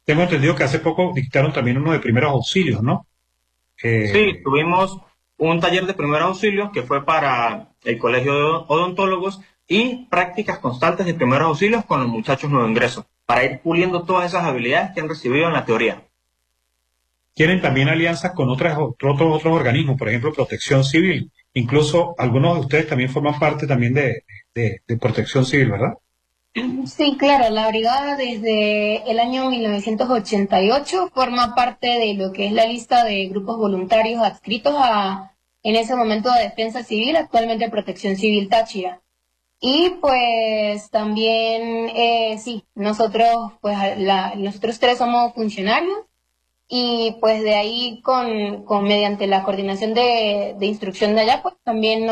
Tengo entendido que hace poco dictaron también uno de primeros auxilios, ¿no? Sí, tuvimos un taller de primeros auxilios que fue para el Colegio de Odontólogos y prácticas constantes de primeros auxilios con los muchachos nuevo ingreso, para ir puliendo todas esas habilidades que han recibido en la teoría. Tienen también alianzas con otros organismos, por ejemplo, Protección Civil. Incluso algunos de ustedes también forman parte también de Protección Civil, ¿verdad? Sí, claro, la brigada desde el año 1988 forma parte de lo que es la lista de grupos voluntarios adscritos en ese momento, a Defensa Civil, actualmente Protección Civil Táchira. Y pues también, sí, nosotros, pues nosotros tres somos funcionarios y pues de ahí mediante la coordinación de instrucción de allá, pues también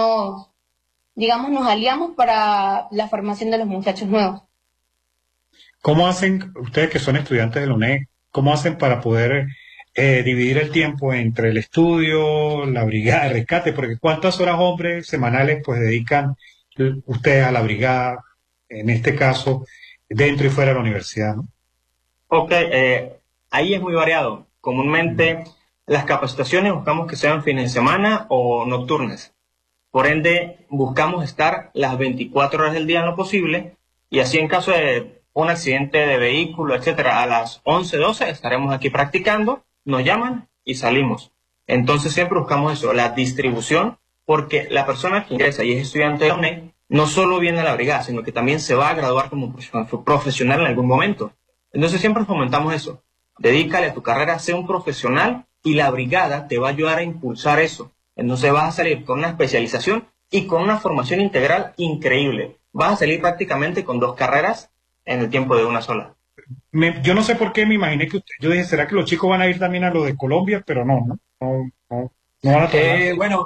nos aliamos para la formación de los muchachos nuevos. ¿Cómo hacen ustedes que son estudiantes de la UNED, cómo hacen para poder dividir el tiempo entre el estudio, la brigada de rescate? Porque ¿cuántas horas hombres semanales pues dedican ustedes a la brigada, en este caso, dentro y fuera de la universidad, ¿no? Ok, ahí es muy variado. Comúnmente las capacitaciones buscamos que sean fines de semana o nocturnas. Por ende, buscamos estar las 24 horas del día en lo posible, y así en caso de un accidente de vehículo, etcétera, a las 11, 12 estaremos aquí practicando, nos llaman y salimos. Entonces siempre buscamos eso, la distribución, porque la persona que ingresa y es estudiante de la UNED no solo viene a la brigada, sino que también se va a graduar como profesional en algún momento. Entonces siempre fomentamos eso. Dedícale a tu carrera, sé un profesional, y la brigada te va a ayudar a impulsar eso. Entonces vas a salir con una especialización y con una formación integral increíble. Vas a salir prácticamente con 2 carreras en el tiempo de una sola. Yo no sé por qué me imaginé yo dije, ¿será que los chicos van a ir también a lo de Colombia? Pero no van a tomar. Bueno,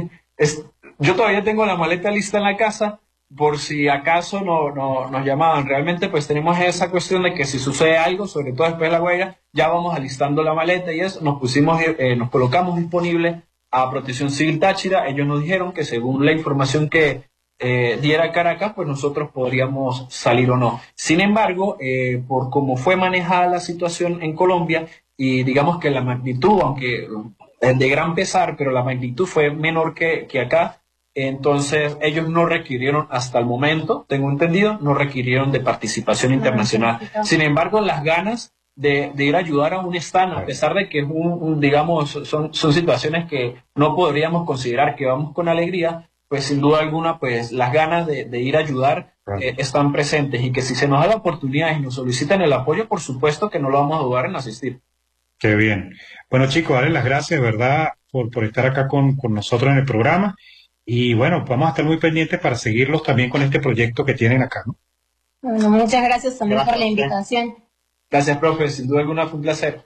yo todavía tengo la maleta lista en la casa por si acaso nos llamaban. Realmente pues tenemos esa cuestión de que si sucede algo, sobre todo después de la huelga, ya vamos alistando la maleta y eso, nos colocamos disponible a Protección Civil Táchira. Ellos nos dijeron que según la información que diera Caracas, pues nosotros podríamos salir o no. Sin embargo, por cómo fue manejada la situación en Colombia, y digamos que la magnitud, aunque de gran pesar, pero la magnitud fue menor que acá, entonces ellos no requirieron, hasta el momento, tengo entendido, no requirieron de participación internacional. Sin embargo, las ganas de ir a ayudar aún están, a pesar de que es digamos, son situaciones que no podríamos considerar que vamos con alegría, pues sin duda alguna, pues las ganas de ir a ayudar están presentes, y que si se nos da la oportunidad y nos solicitan el apoyo, por supuesto que no lo vamos a dudar en asistir. Qué bien. Bueno, chicos, darles las gracias, de verdad, por estar acá con nosotros en el programa. Y bueno, vamos a estar muy pendientes para seguirlos también con este proyecto que tienen acá, ¿no? Bueno, muchas gracias también por la invitación. Gracias, profe. Sin duda alguna fue un placer.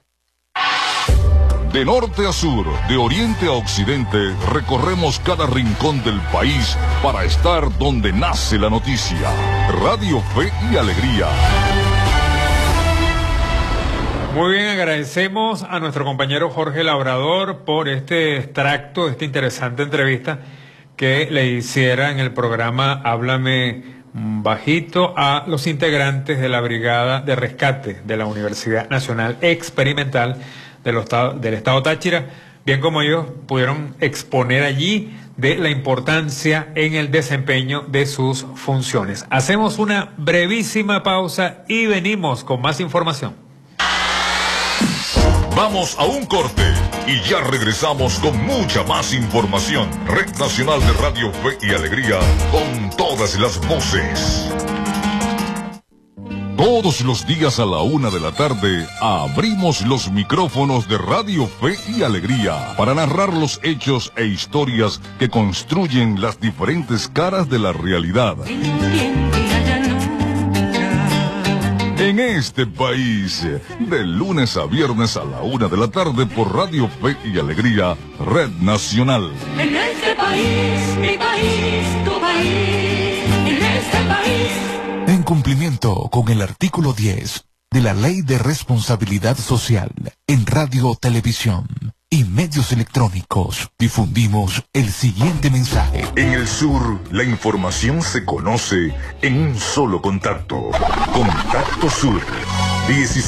De norte a sur, de oriente a occidente, recorremos cada rincón del país para estar donde nace la noticia. Radio Fe y Alegría. Muy bien, agradecemos a nuestro compañero Jorge Labrador por este extracto, esta interesante entrevista que le hiciera en el programa Háblame Bajito a los integrantes de la Brigada de Rescate de la Universidad Nacional Experimental del Estado Táchira, bien como ellos pudieron exponer allí de la importancia en el desempeño de sus funciones. Hacemos una brevísima pausa y venimos con más información. Vamos a un corte y ya regresamos con mucha más información. Red Nacional de Radio Fe y Alegría, con todas las voces. Todos los días a la 1 de la tarde abrimos los micrófonos de Radio Fe y Alegría para narrar los hechos e historias que construyen las diferentes caras de la realidad. En este país, de lunes a viernes a la 1 de la tarde por Radio Fe y Alegría, Red Nacional. En este país, mi país, tu país, en este país. En cumplimiento con el artículo 10 de la Ley de Responsabilidad Social en Radio, Televisión y Medios Electrónicos, difundimos el siguiente mensaje. En el sur, la información se conoce en un solo contacto. Contacto Sur.